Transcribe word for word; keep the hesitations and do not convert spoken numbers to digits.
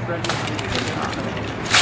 不然就是那个电脑。